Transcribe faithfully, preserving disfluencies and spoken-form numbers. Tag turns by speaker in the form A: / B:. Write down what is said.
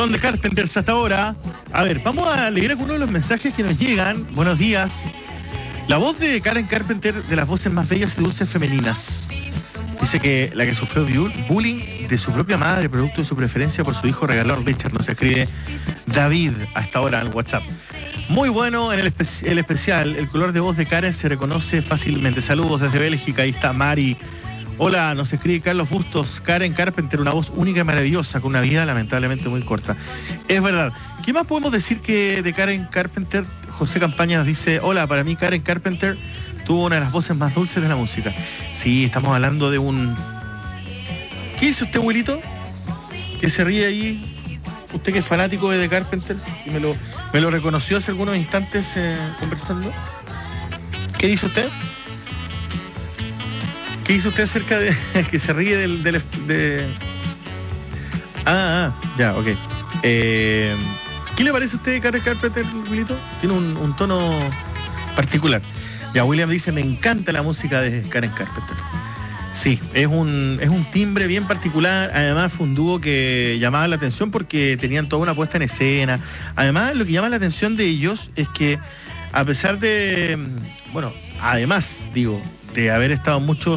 A: Son de Carpenters hasta ahora. A ver, vamos a leer algunos de los mensajes que nos llegan. Buenos días. La voz de Karen Carpenter, de las voces más bellas y dulces femeninas. Dice que la que sufrió bullying de su propia madre, producto de su preferencia por su hijo regalado Richard. Nos escribe David hasta ahora en WhatsApp. Muy bueno en el, espe- el especial. El color de voz de Karen se reconoce fácilmente. Saludos desde Bélgica. Ahí está Mari. Hola, nos escribe Carlos Bustos. Karen Carpenter, una voz única y maravillosa, con una vida lamentablemente muy corta. Es verdad. ¿Qué más podemos decir que de Karen Carpenter? José Campaña nos dice, hola, para mí Karen Carpenter tuvo una de las voces más dulces de la música. Sí, estamos hablando de un... ¿Qué dice usted, abuelito? Que se ríe ahí. Usted que es fanático de The Carpenter y me lo, me lo reconoció hace algunos instantes eh, conversando. ¿Qué dice usted? ¿Qué dice usted acerca de que se ríe del... del de... Ah, ah, ya, ok. Eh, ¿Qué le parece a usted, Karen Carpenter, Wilito? Tiene un, un tono particular. Ya, William dice, me encanta la música de Karen Carpenter. Sí, es un, es un timbre bien particular. Además fue un dúo que llamaba la atención porque tenían toda una puesta en escena. Además, lo que llama la atención de ellos es que, a pesar de, bueno, además, digo, de haber estado muchos